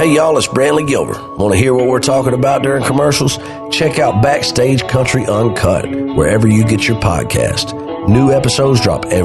Hey y'all, it's Brantley Gilbert. Want to hear what we're talking about during commercials? Check out Backstage Country Uncut wherever you get your podcast. New episodes drop every